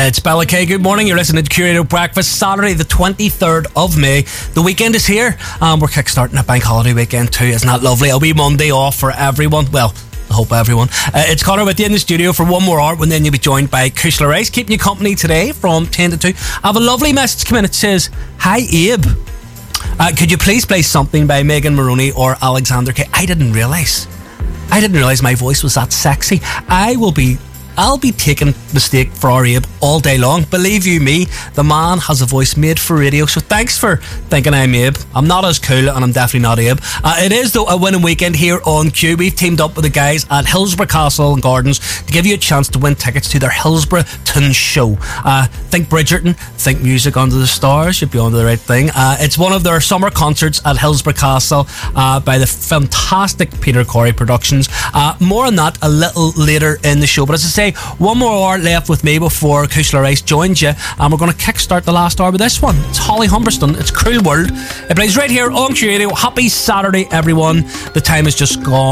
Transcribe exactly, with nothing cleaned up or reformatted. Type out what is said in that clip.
It's Bella K. Good morning. You're listening to Curator Breakfast. Saturday, the twenty-third of May. The weekend is here. Um, we're kickstarting a bank holiday weekend too. Isn't that lovely? It'll be Monday off for everyone. Well, I hope everyone. Uh, it's Connor with you in the studio for one more hour, and then you'll be joined by Kushla Rice, keeping you company today from ten to two. I have a lovely message come in. It says, "Hi, Abe. Uh, could you please play something by Megan Maroney or Alexander K?" I didn't realise. I didn't realise my voice was that sexy. I will be... I'll be taking the steak for our Abe all day long. Believe you me, the man has a voice made for radio. So thanks for thinking I'm Abe. I'm not as cool, and I'm definitely not Abe. Uh, it is, though, a winning weekend here on Q. We've teamed up with the guys at Hillsborough Castle and Gardens to give you a chance to win tickets to their Hillsborough Toon Show. Uh, think Bridgerton, think music under the stars. You'd be onto the right thing. Uh, it's one of their summer concerts at Hillsborough Castle uh, by the fantastic Peter Corey Productions. Uh, more on that a little later in the show. But as I say, one more hour left with me before Kushla Rice joins you, and we're going to kickstart the last hour with this one. It's Holly Humberston. It's Cruel World. It plays right here on Q Radio. Happy Saturday, everyone. The time has just gone.